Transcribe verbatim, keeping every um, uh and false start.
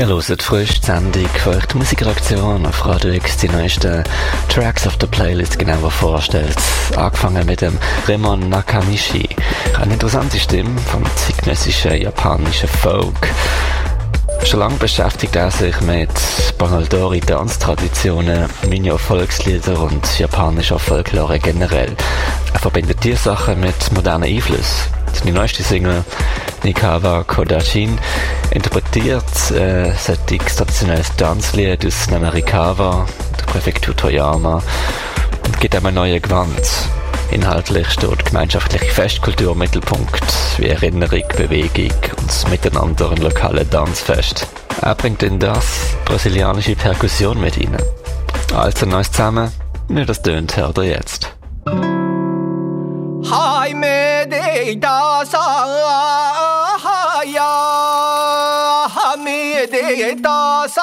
Ihr hört frisch die Sendung für die Musikredaktion auf Radio X, die neuesten Tracks auf der Playlist genauer vorstellt. Angefangen mit dem Remon Nakamichi. Eine interessante Stimme vom zeitgenössischen japanischen Folk. Schon lange beschäftigt er sich mit Bangaldori-Tanztraditionen, Minyo-Volkslieder und japanischer Folklore generell. Er verbindet diese Sachen mit modernen Einflüssen. Seine neueste Single Nikawa Kodachin interpretiert äh, ein traditionelles Tanzlied aus Nanarikawa, der Präfektur Toyama, und gibt einem ein neues Gewand. Inhaltlich steht gemeinschaftliche Festkultur im Mittelpunkt, wie Erinnerung, Bewegung und das Miteinander im lokalen Tanzfest. Er bringt in das brasilianische Perkussion mit rein. Also neues zusammen, wie das tönt, hört ihr jetzt. Hai me deita sa ha ya ha me deita sa